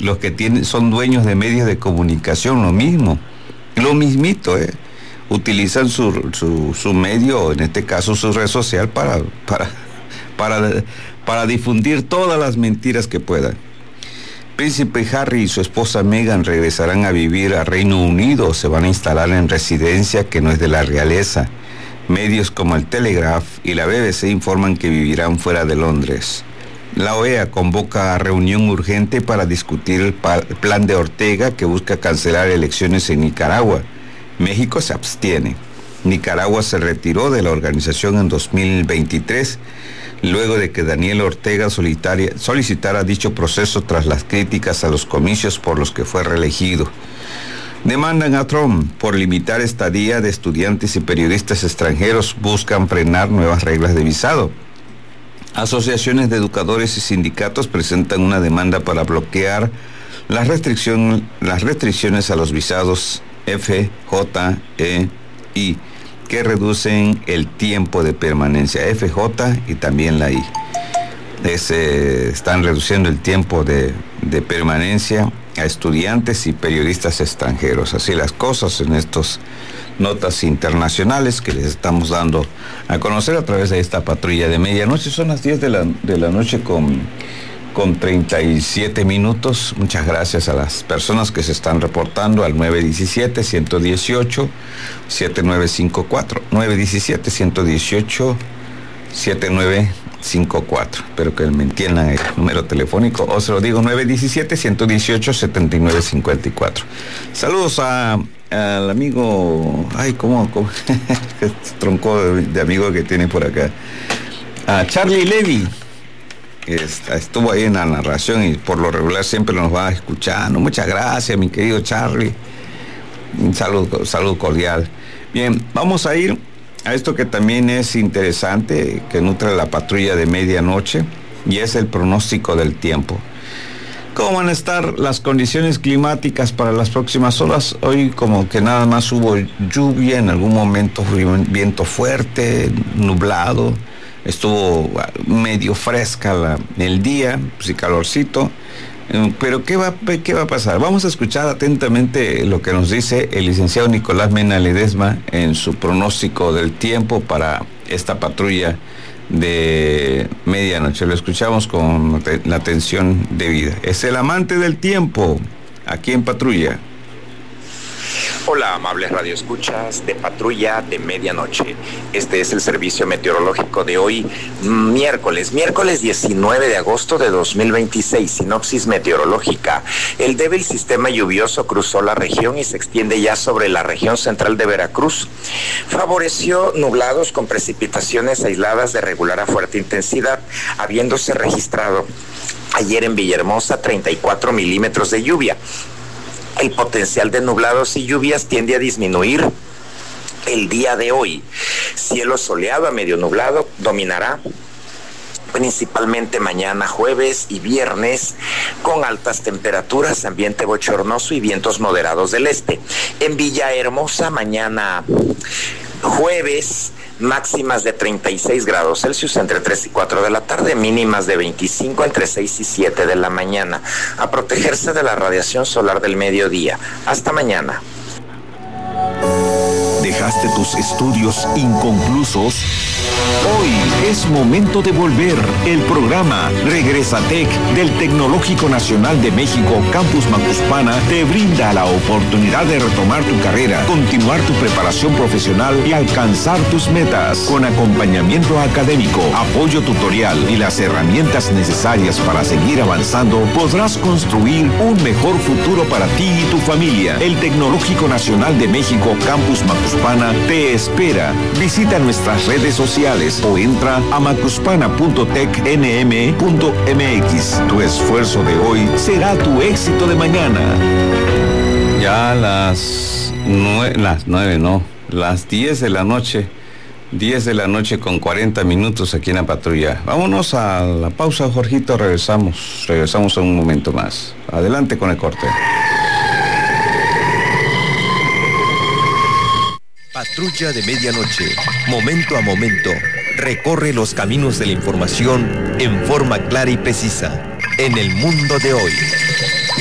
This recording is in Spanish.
los que son dueños de medios de comunicación, lo mismito, utilizan su medio, en este caso su red social, para difundir todas las mentiras que puedan. Príncipe Harry y su esposa Meghan regresarán a vivir a Reino Unido o se van a instalar en residencia que no es de la realeza. Medios como el Telegraph y la BBC informan que vivirán fuera de Londres. La OEA convoca a reunión urgente para discutir el plan de Ortega que busca cancelar elecciones en Nicaragua. México se abstiene. Nicaragua se retiró de la organización en 2023, luego de que Daniel Ortega solicitara dicho proceso tras las críticas a los comicios por los que fue reelegido. Demandan a Trump por limitar estadía de estudiantes y periodistas extranjeros, buscan frenar nuevas reglas de visado. Asociaciones de educadores y sindicatos presentan una demanda para bloquear las restricciones a los visados F, J, E, I, que reducen el tiempo de permanencia. FJ y también la I. Están reduciendo el tiempo de permanencia a estudiantes y periodistas extranjeros. Así las cosas en estas notas internacionales que les estamos dando a conocer a través de esta patrulla de medianoche. Son las 10 de la noche con 37 minutos. Muchas gracias a las personas que se están reportando al 917-118-7954. 917-118-7954. Espero que me entiendan el número telefónico, o se lo digo, 917-118-7954. Saludos al amigo, ¿cómo? Tronco de amigo que tiene por acá. A Charlie Levy. Estuvo ahí en la narración y por lo regular siempre nos va escuchando. Muchas gracias, mi querido Charlie. Un saludo cordial. Bien, vamos a ir a esto que también es interesante, que nutre la patrulla de medianoche, y es el pronóstico del tiempo. ¿Cómo van a estar las condiciones climáticas para las próximas horas? Hoy como que nada más hubo lluvia, en algún momento viento fuerte, nublado. Estuvo medio fresca el día, pues, y calorcito. Pero ¿qué va a pasar? Vamos a escuchar atentamente lo que nos dice el licenciado Nicolás Mena Ledesma en su pronóstico del tiempo para esta patrulla de medianoche. Lo escuchamos con la atención debida. Es el amante del tiempo, aquí en Patrulla. Hola, amables radioescuchas de Patrulla de Medianoche. Este es el servicio meteorológico de hoy, miércoles 19 de agosto de 2026. Sinopsis meteorológica. El débil sistema lluvioso cruzó la región y se extiende ya sobre la región central de Veracruz. Favoreció nublados con precipitaciones aisladas de regular a fuerte intensidad, habiéndose registrado ayer en Villahermosa 34 milímetros de lluvia. El potencial de nublados y lluvias tiende a disminuir el día de hoy. Cielo soleado a medio nublado dominará principalmente mañana, jueves y viernes, con altas temperaturas, ambiente bochornoso y vientos moderados del este. En Villahermosa, mañana jueves, máximas de 36 grados Celsius entre 3 y 4 de la tarde, mínimas de 25 entre 6 y 7 de la mañana. A protegerse de la radiación solar del mediodía. Hasta mañana. ¿Dejaste tus estudios inconclusos? Hoy es momento de volver. El programa Regresatec del Tecnológico Nacional de México, Campus Macuspana, te brinda la oportunidad de retomar tu carrera, continuar tu preparación profesional y alcanzar tus metas. Con acompañamiento académico, apoyo tutorial y las herramientas necesarias para seguir avanzando, podrás construir un mejor futuro para ti y tu familia. El Tecnológico Nacional de México, Campus Macuspana, te espera. Visita nuestras redes sociales o entra a macuspana.tecnm.mx. Tu esfuerzo de hoy será tu éxito de mañana. Ya las 10 de la noche. 10 de la noche con 40 minutos aquí en la patrulla. Vámonos a la pausa, Jorgito. Regresamos en un momento más. Adelante con el corte. Patrulla de Medianoche, momento a momento, recorre los caminos de la información en forma clara y precisa, en el mundo de hoy.